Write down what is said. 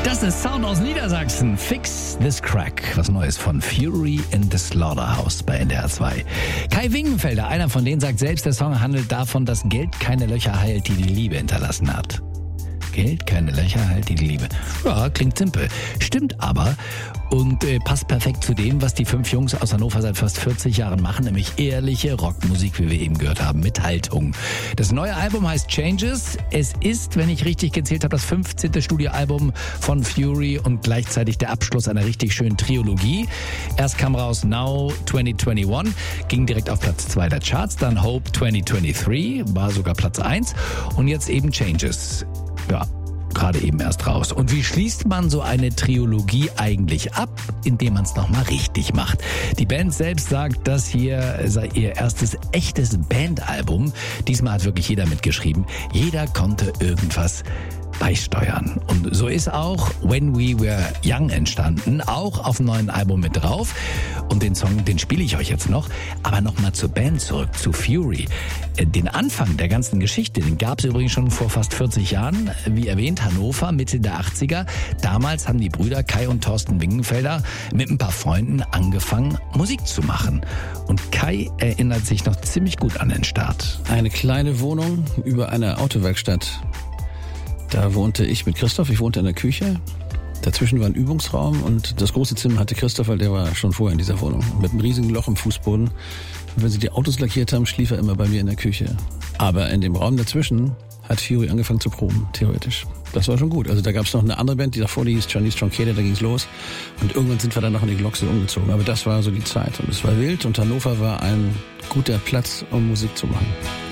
Das ist Sound aus Niedersachsen. Fix This Crack. Was Neues von Fury in the Slaughterhouse bei NDR 2. Kai Wingenfelder, einer von denen, sagt selbst, der Song handelt davon, dass Geld keine Löcher heilt, die die Liebe hinterlassen hat. Geld keine Löcher heilt, die Liebe. Ja, klingt simpel. Stimmt aber und passt perfekt zu dem, was die 5 Jungs aus Hannover seit fast 40 Jahren machen, nämlich ehrliche Rockmusik, wie wir eben gehört haben, mit Haltung. Das neue Album heißt Changes. Es ist, wenn ich richtig gezählt habe, das 15. Studioalbum von Fury und gleichzeitig der Abschluss einer richtig schönen Trilogie. Erst kam raus Now 2021, ging direkt auf Platz 2 der Charts, dann Hope 2023, war sogar Platz 1 und jetzt eben Changes. Ja, gerade eben erst raus. Und wie schließt man so eine Trilogie eigentlich ab, indem man es nochmal richtig macht? Die Band selbst sagt, das hier sei ihr erstes echtes Bandalbum. Diesmal hat wirklich jeder mitgeschrieben. Jeder konnte irgendwas beisteuern. Und so ist auch When We Were Young entstanden, auch auf dem neuen Album mit drauf. Und den Song, den spiele ich euch jetzt noch. Aber nochmal zur Band zurück, zu Fury. Den Anfang der ganzen Geschichte, den gab es übrigens schon vor fast 40 Jahren. Wie erwähnt, Hannover, Mitte der 80er. Damals haben die Brüder Kai und Thorsten Wingenfelder mit ein paar Freunden angefangen, Musik zu machen. Und Kai erinnert sich noch ziemlich gut an den Start. Eine kleine Wohnung über einer Autowerkstatt. Da wohnte ich mit Christoph, ich wohnte in der Küche. Dazwischen war ein Übungsraum und das große Zimmer hatte Christoph, weil der war schon vorher in dieser Wohnung. Mit einem riesigen Loch im Fußboden. Und wenn sie die Autos lackiert haben, schlief er immer bei mir in der Küche. Aber in dem Raum dazwischen hat Fury angefangen zu proben, theoretisch. Das war schon gut. Also da gab es noch eine andere Band, die davor, die hieß Chinese Truncated, da ging's los. Und irgendwann sind wir dann noch in die Glocksee umgezogen. Aber das war so die Zeit. Und es war wild und Hannover war ein guter Platz, um Musik zu machen.